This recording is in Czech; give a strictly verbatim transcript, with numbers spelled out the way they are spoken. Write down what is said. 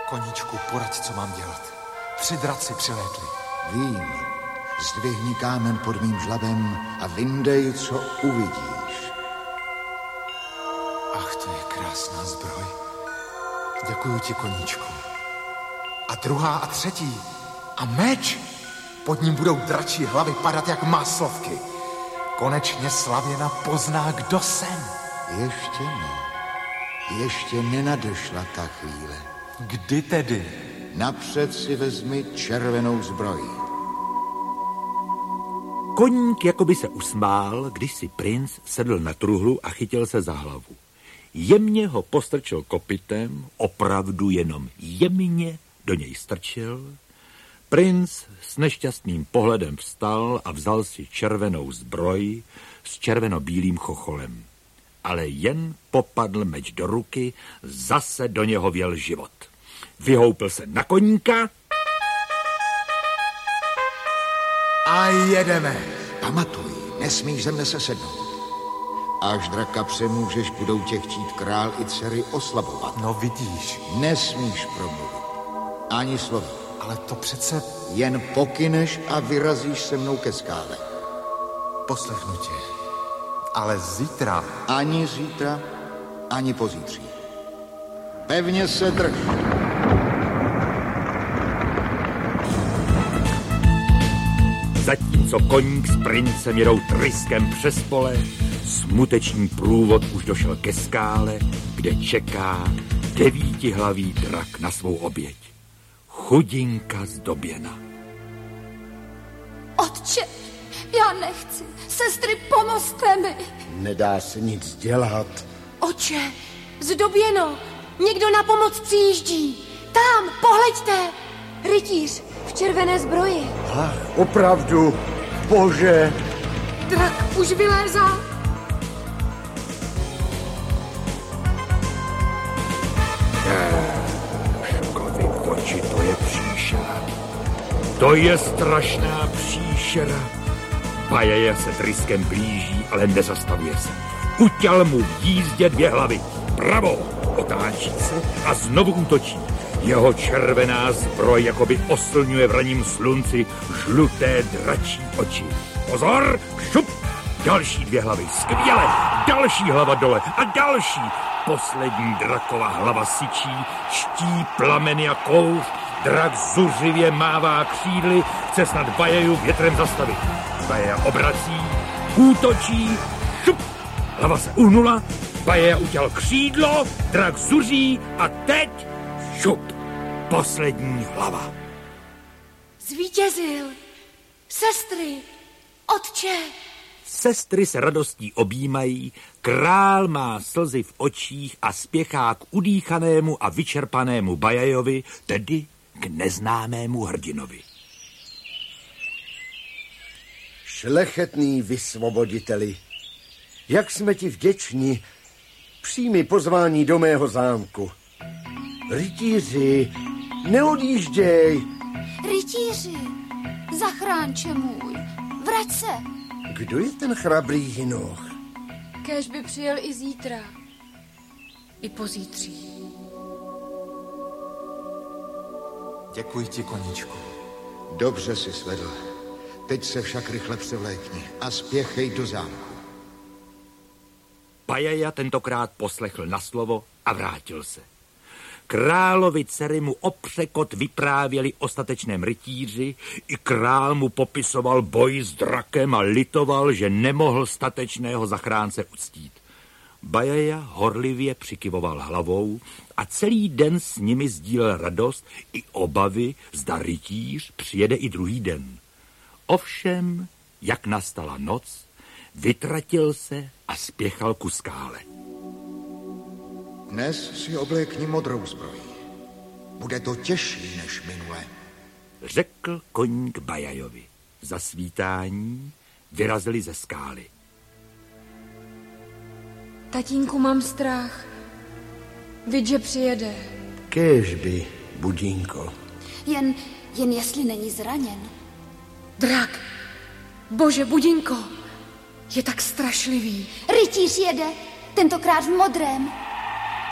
Koníčku, poraď, co mám dělat. Tři draci přilétli. Vím. Zdvihni kámen pod mým žlabem a vyndej, co uvidíš. Ach, to je krásná zbroj. Děkuju ti, koníčku. A druhá a třetí. A meč. Pod ním budou dračí hlavy padat jak máslovky. Konečně Slavěna pozná, kdo jsem. Ještě ne. Ještě nenadešla ta chvíle. Kdy tedy? Napřed si vezmi červenou zbroj. Koník jakoby se usmál, když si princ sedl na truhlu a chytil se za hlavu. Jemně ho postrčil kopytem, opravdu jenom jemně do něj strčil. Princ s nešťastným pohledem vstal a vzal si červenou zbroj s červenobílým chocholem. Ale jen popadl meč do ruky, zase do něho vjel život. Vyhoupil se na koníka a jedeme. Pamatuj, nesmíš ze mne sesednout. Až draka přemůžeš, budou tě chtít král i dcery oslabovat. No vidíš. Nesmíš promluvit. Ani slovo. Ale to přece... Jen pokyneš a vyrazíš se mnou ke skále. Poslechnu tě. Ale zítra... Ani zítra, ani pozítří. Pevně se drž. Zatímco koník s princem jedou tryskem přes pole, smuteční průvod už došel ke skále, kde čeká devítihlavý drak na svou oběť. Chudinka zdoběna. Otče, já nechci. Sestry, pomozte mi. Nedá se nic dělat. Oče, zdoběno. Někdo na pomoc přijíždí. Tam, pohleďte. Rytíř v červené zbroji. Ach, opravdu, bože. Drak už vylézá. Škovi v oči, to je příšera. To je strašná příšera. Bajaja se tryskem blíží, ale nezastavuje se. Utěl mu v jízdě dvě hlavy. Pravou, otáčí se a znovu útočí. Jeho červená zbroj jakoby oslňuje v raním slunci žluté dračí oči. Pozor, šup! Další dvě hlavy, skvěle! Další hlava dole a další. Poslední draková hlava syčí, ští plameny a kouř. Drak zuřivě mává křídly, chce snad Bajaju větrem zastavit. Bajaja obrací, útočí, šup! Hlava se uhnula, Bajaja utěl křídlo, drak zuří a teď šup! Poslední hlava. Zvítězil. Sestry, otče. Sestry se radostí objímají, král má slzy v očích a spěchá k udýchanému a vyčerpanému Bajajovi, tedy k neznámému hrdinovi. Šlechetný vysvoboditeli, jak jsme ti vděční, přijmi pozvání do mého zámku. Rytíři, neodjížděj. Rytíři, zachránče můj, vrať se. Kdo je ten chrabrý jinoch? Kéž by přijel i zítra, i pozítří. Děkuji ti, koníčku. Dobře si svedl. Teď se však rychle převlékni a spěchej do zámku. Bajaja tentokrát poslechl na slovo a vrátil se. Královi dcery mu o překot vyprávěli o statečném rytíři, i král mu popisoval boj s drakem a litoval, že nemohl statečného zachránce uctít. Bajaja horlivě přikyvoval hlavou a celý den s nimi sdílel radost i obavy, zda rytíř přijede i druhý den. Ovšem, jak nastala noc, vytratil se a spěchal ku skále. Dnes si oblékni modrou zbroj. Bude to těžší než minule. Řekl koník Bajajovi. Za svítání vyrazili ze skály. Tatínku, mám strach. Viď, že přijede. Kéžby, budínko. Jen, jen jestli není zraněn. Drak. Bože, budinko. Je tak strašlivý. Rytíř jede, tentokrát v modrém.